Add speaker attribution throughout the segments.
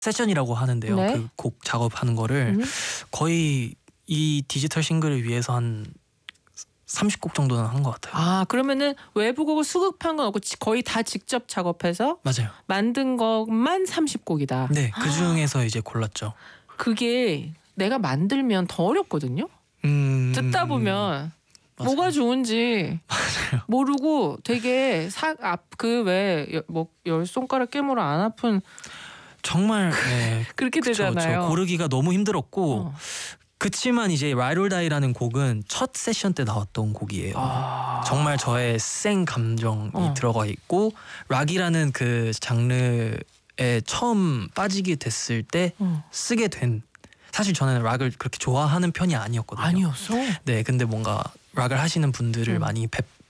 Speaker 1: 세션이라고 하는데요.
Speaker 2: 네.
Speaker 1: 그 곡 작업하는 거를 거의 이 디지털 싱글을 위해서 한 30곡 정도는 한 것 같아요.
Speaker 2: 아, 그러면은 외부 곡을 수급한 건 없고 거의 다 직접 작업해서
Speaker 1: 맞아요.
Speaker 2: 만든 것만 30곡이다.
Speaker 1: 네, 그 중에서 이제 골랐죠.
Speaker 2: 그게 내가 만들면 더 어렵거든요. 듣다 보면
Speaker 1: 맞아요.
Speaker 2: 뭐가 좋은지
Speaker 1: 맞아요.
Speaker 2: 모르고 되게 뭐 열 손가락 깨물어 안 아픈
Speaker 1: 정말 네,
Speaker 2: 그렇게
Speaker 1: 그쵸,
Speaker 2: 되잖아요.
Speaker 1: 그쵸. 고르기가 너무 힘들었고
Speaker 2: 어.
Speaker 1: 그치만 이제 Ride or Die라는 곡은 첫 세션 때 나왔던 곡이에요. 정말 저의 생 감정이 들어가 있고 락이라는 그 장르에 처음 빠지게 됐을 때 쓰게 된, 사실 저는 락을 그렇게 좋아하는 편이 아니었거든요.
Speaker 2: 아니었어?
Speaker 1: 네, 근데 뭔가 락을 하시는 분들을 많이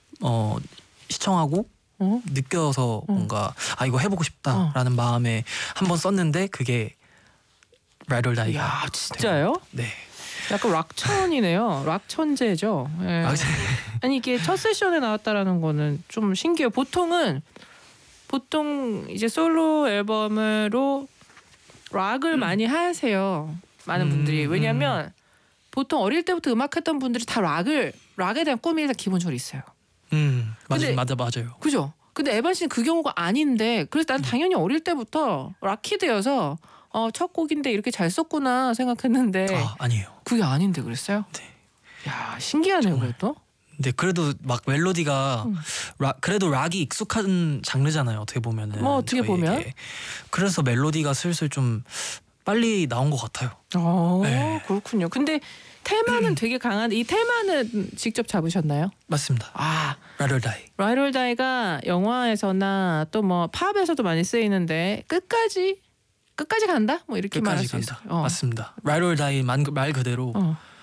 Speaker 1: 시청하고 느껴서 뭔가 이거 해보고 싶다라는 마음에 한번 썼는데 그게 Ride or Die가.
Speaker 2: 야, 진짜요?
Speaker 1: 네.
Speaker 2: 약간 락천이네요. 락 천재죠. 예. 아니 이게 첫 세션에 나왔다라는 거는 좀 신기해요. 보통 이제 솔로 앨범으로 락을 많이 하세요. 많은 분들이. 왜냐하면 보통 어릴 때부터 음악했던 분들이 다 락에 대한 꿈이 일단 기본적으로 있어요.
Speaker 1: 맞아요.
Speaker 2: 그죠? 근데 에반 씨는 그 경우가 아닌데, 그래서 난 당연히 어릴 때부터 락키드여서 첫 곡인데 이렇게 잘 썼구나 생각했는데
Speaker 1: 아니에요.
Speaker 2: 그게 아닌데 그랬어요?
Speaker 1: 네.
Speaker 2: 야, 신기하네요. 그래도.
Speaker 1: 네, 그래도 막 멜로디가 그래도 락이 익숙한 장르잖아요. 어떻게 보면은.
Speaker 2: 뭐 어떻게
Speaker 1: 저희에게.
Speaker 2: 보면.
Speaker 1: 그래서 멜로디가 슬슬 좀 빨리 나온 것 같아요. 네.
Speaker 2: 그렇군요. 근데 테마는 되게 강한데 이 테마는 직접 잡으셨나요?
Speaker 1: 맞습니다. Ride or Die.
Speaker 2: Ride or Die가 영화에서나 또 뭐 팝에서도 많이 쓰이는데 끝까지 간다? 뭐 이렇게 말할 수 있어요.
Speaker 1: 맞습니다. Ride or Die 말 그대로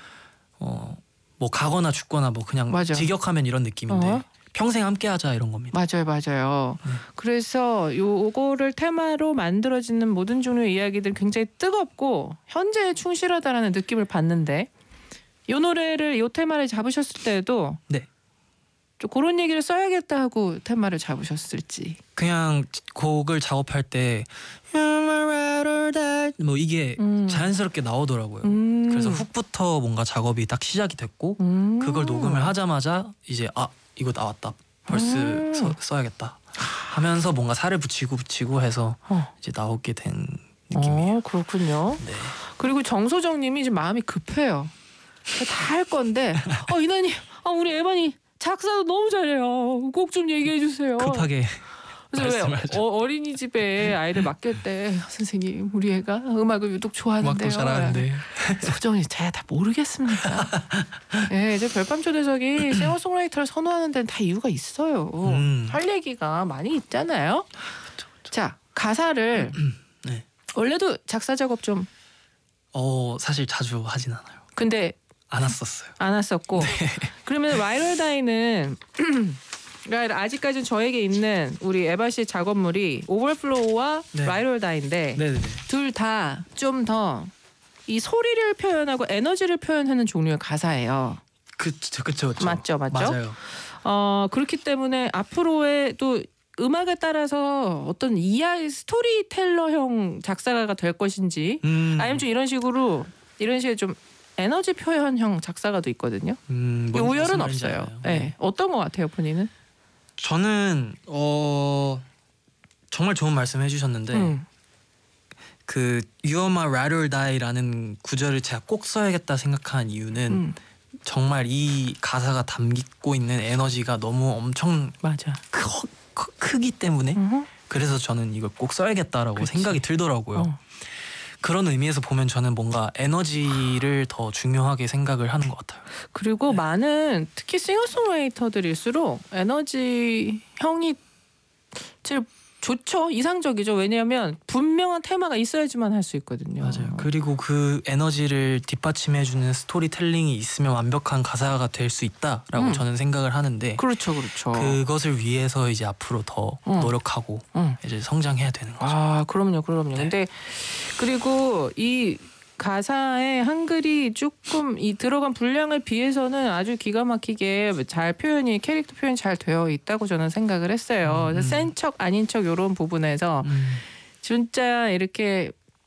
Speaker 1: 뭐 가거나 죽거나 뭐 그냥
Speaker 2: 맞아.
Speaker 1: 직역하면 이런 느낌인데 평생 함께하자 이런 겁니다.
Speaker 2: 맞아요. 그래서 요거를 테마로 만들어지는 모든 종류의 이야기들 굉장히 뜨겁고 현재에 충실하다라는 느낌을 받는데, 요 노래를 요 테마를 잡으셨을 때도
Speaker 1: 네.
Speaker 2: 좀 그런 얘기를 써야겠다 하고 테마를 잡으셨을지.
Speaker 1: 그냥 곡을 작업할 때 뭐 이게 자연스럽게 나오더라고요. 그래서 훅부터 뭔가 작업이 딱 시작이 됐고 그걸 녹음을 하자마자 이제 이거 나왔다. 벌스 써야겠다 하면서 뭔가 살을 붙이고 해서 이제 나오게 된 느낌이에요.
Speaker 2: 그렇군요.
Speaker 1: 네.
Speaker 2: 그리고 정소정님이 지금 마음이 급해요. 다 할 건데 이나님 우리 에반이 작사도 너무 잘해요. 꼭 좀 얘기해 주세요.
Speaker 1: 급하게.
Speaker 2: 그래서 왜 어린이집에 아이를 맡길 때 선생님 우리 애가 음악을 유독 좋아하는데요.
Speaker 1: 음악도 잘하는데.
Speaker 2: 소정이 제가 다 모르겠습니다. 네, 이제 별밤 초대석이 싱어송라이터를 선호하는 데는 다 이유가 있어요. 할 얘기가 많이 있잖아요.
Speaker 1: 그쵸.
Speaker 2: 자, 가사를
Speaker 1: 네.
Speaker 2: 원래도 작사 작업 좀
Speaker 1: 사실 자주 하진 않아요.
Speaker 2: 근데
Speaker 1: 안 왔었어요.
Speaker 2: 안 왔었고. 그러면 Ride or Die는 아직까지는 저에게 있는 우리 에바 씨의 작업물이 오버플로우와 Ride or Die인데 둘 다 좀 더 이 소리를 표현하고 에너지를 표현하는 종류의 가사예요.
Speaker 1: 그쵸.
Speaker 2: 맞죠.
Speaker 1: 맞아요.
Speaker 2: 그렇기 때문에 앞으로의 또 음악에 따라서 어떤 스토리텔러형 작사가가 될 것인지 아니면 좀 이런 식의 좀 에너지 표현형 작사가도 있거든요. 우열은 없어요. 네. 어떤 것 같아요, 본인은?
Speaker 1: 저는 정말 좋은 말씀 해주셨는데 그 You are my ride or die라는 구절을 제가 꼭 써야겠다 생각한 이유는 정말 이 가사가 담고 있는 에너지가 너무 엄청 크기 때문에 그래서 저는 이걸 꼭 써야겠다라고 생각이 들더라고요. 그런 의미에서 보면 저는 뭔가 에너지를 더 중요하게 생각을 하는 것 같아요.
Speaker 2: 그리고 많은 특히 싱어송라이터들일수록 에너지형이 제일 좋죠. 이상적이죠. 왜냐하면 분명한 테마가 있어야지만 할 수 있거든요.
Speaker 1: 맞아요. 그리고 그 에너지를 뒷받침해주는 스토리텔링이 있으면 완벽한 가사가 될 수 있다라고 저는 생각을 하는데
Speaker 2: 그렇죠.
Speaker 1: 그것을 위해서 이제 앞으로 더 노력하고 이제 성장해야 되는 거죠.
Speaker 2: 그럼요. 네. 근데 그리고 이 가사의 한글이 조금 이 들어간 분량을 비해서는 아주 기가 막히게 잘 캐릭터 표현이 잘 되어 있다고 저는 생각을 했어요. 센 척 아닌 척 이런 부분에서 진짜 이렇게